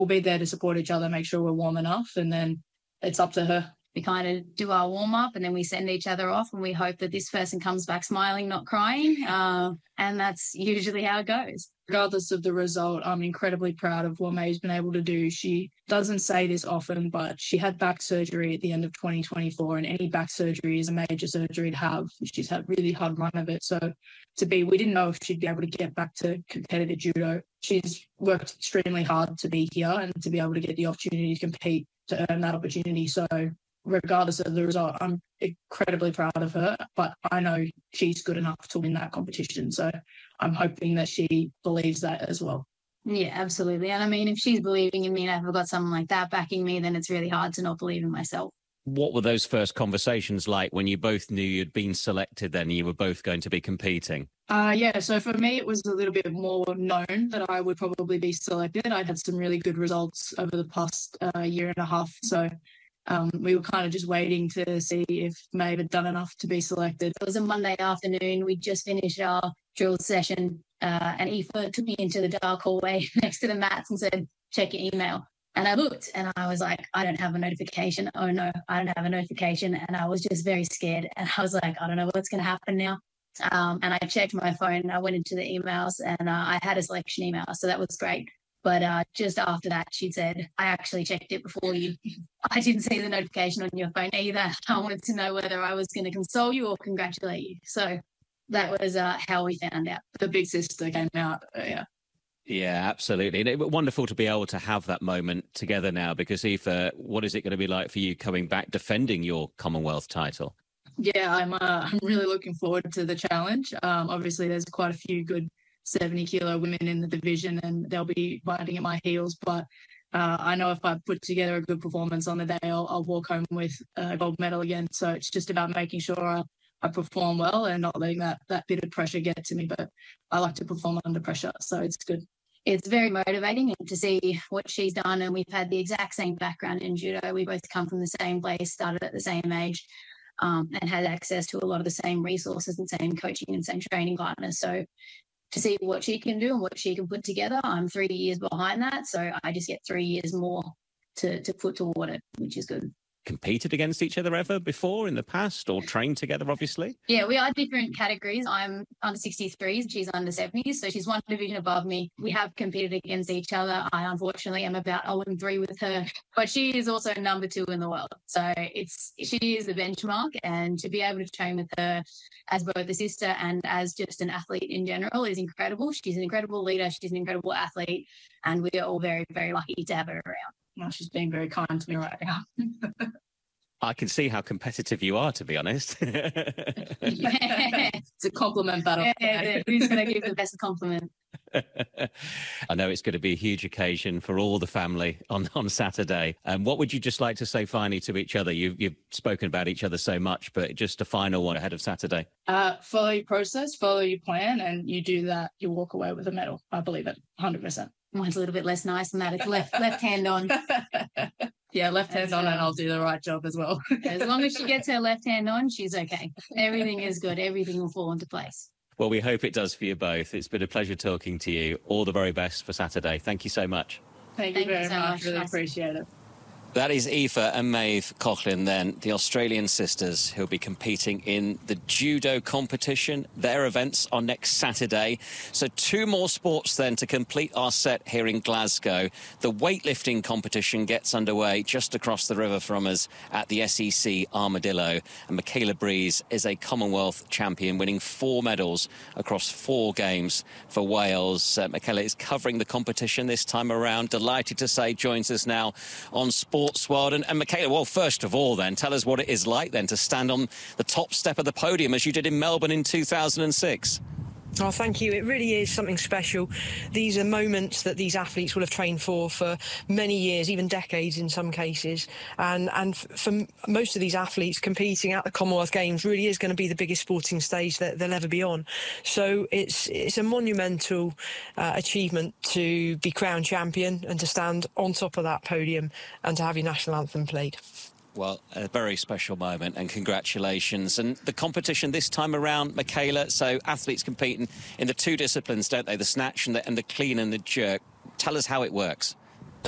we'll be there to support each other, make sure we're warm enough, and then it's up to her. We kind of do our warm-up and then we send each other off and we hope that this person comes back smiling, not crying. And that's usually how it goes. Regardless of the result, I'm incredibly proud of what May's been able to do. She doesn't say this often, but she had back surgery at the end of 2024, and any back surgery is a major surgery to have. She's had a really hard run of it. So we didn't know if she'd be able to get back to competitive judo. She's worked extremely hard to be here and to be able to get the opportunity to compete, to earn that opportunity. So regardless of the result, I'm incredibly proud of her, but I know she's good enough to win that competition. So I'm hoping that she believes that as well. Yeah, absolutely. And I mean, if she's believing in me and I've got someone like that backing me, then it's really hard to not believe in myself. What were those first conversations like when you both knew you'd been selected then and you were both going to be competing? So for me, it was a little bit more known that I would probably be selected. I'd had some really good results over the past year and a half. So we were kind of just waiting to see if Maeve had done enough to be selected. It was a Monday afternoon. We just finished our drill session and Aoife took me into the dark hallway next to the mats and said, check your email. And I looked and I was like, I don't have a notification. Oh, no, I don't have a notification. And I was just very scared. And I was like, I don't know what's going to happen now. And I checked my phone and I went into the emails and I had a selection email. So that was great. But just after that, she said, I actually checked it before you. I didn't see the notification on your phone either. I wanted to know whether I was going to console you or congratulate you. So that was how we found out. The big sister came out, yeah. Yeah, absolutely. And it's wonderful to be able to have that moment together now, because Aoife, what is it going to be like for you coming back defending your Commonwealth title? Yeah, I'm really looking forward to the challenge. Obviously, there's quite a few good 70-kilo women in the division and they'll be biting at my heels. But I know if I put together a good performance on the day, I'll walk home with a gold medal again. So it's just about making sure I perform well and not letting that bit of pressure get to me. But I like to perform under pressure, so it's good. It's very motivating to see what she's done. And we've had the exact same background in judo. We both come from the same place, started at the same age, and had access to a lot of the same resources and same coaching and same training partners. So to see what she can do and what she can put together, I'm 3 years behind that. So I just get 3 years more to put toward it, which is good. Competed against each other ever before in the past, or trained together, obviously? Yeah, we are different categories. I'm under 63s, she's under 70s, so she's one division above me. We have competed against each other. I unfortunately am about 0-3 with her, but she is also number 2 in the world. So she is the benchmark, and to be able to train with her as both a sister and as just an athlete in general is incredible. She's an incredible leader. She's an incredible athlete, and we are all very, very lucky to have her around. Well, she's being very kind to me right now. I can see how competitive you are, to be honest. It's a compliment battle. Yeah, who's going to give the best compliment? I know it's going to be a huge occasion for all the family on Saturday. What would you just like to say finally to each other? You've spoken about each other so much, but just a final one ahead of Saturday. Follow your process, follow your plan, and you do that, you walk away with a medal. I believe it, 100%. Mine's a little bit less nice than that. It's left hand on. Yeah, left hand on, and I'll do the right job as well. As long as she gets her left hand on, she's okay. Everything is good. Everything will fall into place. Well, we hope it does for you both. It's been a pleasure talking to you. All the very best for Saturday. Thank you so much. Thank you very much. Really appreciate it. That is Aoife and Maeve Coughlin then, the Australian sisters who'll be competing in the judo competition. Their events are next Saturday. So 2 more sports then to complete our set here in Glasgow. The weightlifting competition gets underway just across the river from us at the SEC Armadillo. And Michaela Breeze is a Commonwealth champion, winning 4 medals across 4 games for Wales. Michaela is covering the competition this time around. Delighted to say joins us now on Sports World. And Michaela, well, first of all then, tell us what it is like then to stand on the top step of the podium as you did in Melbourne in 2006. Oh, thank you. It really is something special. These are moments that these athletes will have trained for many years, even decades in some cases. And for most of these athletes, competing at the Commonwealth Games really is going to be the biggest sporting stage that they'll ever be on. So it's a monumental achievement to be crowned champion and to stand on top of that podium and to have your national anthem played. Well, a very special moment, and congratulations. And the competition this time around, Michaela, so athletes competing in the 2 disciplines, don't they? The snatch and the clean and the jerk. Tell us how it works.